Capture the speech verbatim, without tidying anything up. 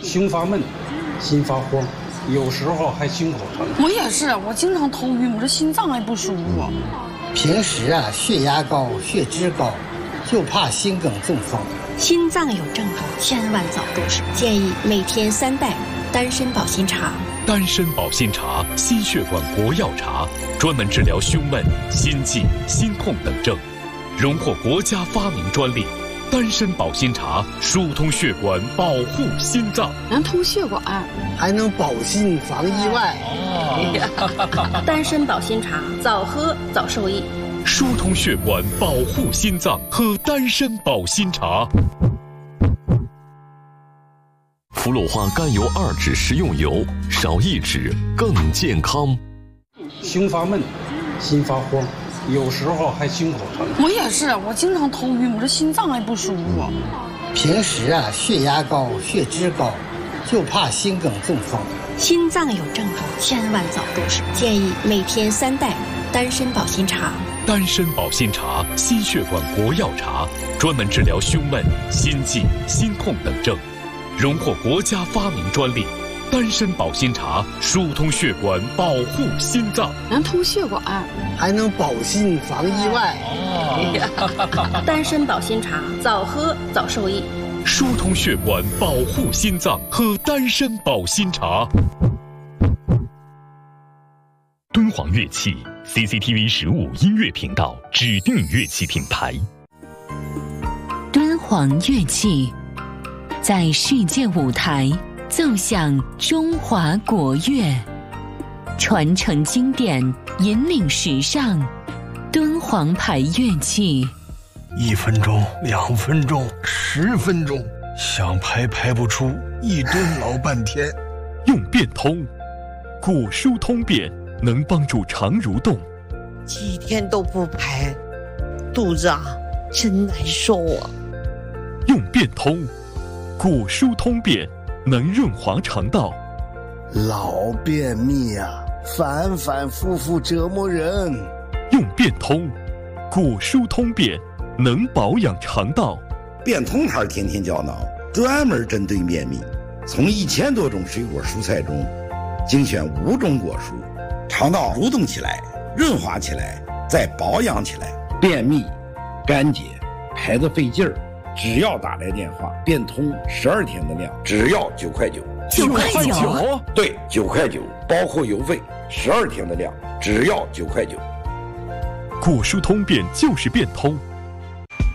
胸发闷，心发慌，有时候还心口疼。 我也是，我经常头晕，我这心脏还不舒服。 平时啊，血压高、血脂高，就怕心梗中风。 心脏有症状，千万早重视。建议每天三袋丹参保心茶。 丹参保心茶，心血管国药茶，专门治疗胸闷、心悸、心痛等症，荣获国家发明专利。丹参保心茶疏通血管，保护心脏， 能通血管， 还能保心防意外。 哦、丹参保心茶，早喝早受益。 疏通血管，保护心脏，喝丹参保心茶。 福禄花甘油二酯食用油，少一酯更健康。 胸发闷，心发慌，有时候还心口疼。 我也是，我经常头晕，我这心脏还不舒服。 平时啊，血压高、血脂高，就怕心梗中风。 心脏有症状，千万早重视。建议每天三袋丹参保心茶。 丹参保心茶，心血管国药茶，专门治疗胸闷、心悸、心痛等症，荣获国家发明专利。丹参保心茶疏通血管，保护心脏， 能通血管， 还能保心防意外。 哦、丹参保心茶，早喝早受益。 疏通血管，保护心脏，喝丹参保心茶。敦煌乐器 C C T V 十五音乐频道指定乐器品牌。 敦煌乐器在世界舞台奏响中华国乐，传承经典，引领时尚。敦煌牌乐器， 一分钟、两分钟、十分钟，想排排不出，一蹲老半天。 用变通，骨疏通便，能帮助肠蠕动。 几天都不排，肚子啊真难受啊。 用变通，骨疏通便，能润滑肠道。 老便秘啊，反反复复折磨人。 用变通，骨疏通便，能保养肠道。 变通牌天天胶囊，专门针对便秘，从一千多种水果蔬菜中精选五种果蔬，肠道蠕动起来，润滑起来，再保养起来。便秘、干结、排得费劲儿，只要打来电话，变通十二天的量，只要九块九。 九块九？ 对，九块九，包括邮费，十二天的量，只要九块九。 骨疏通便就是变通。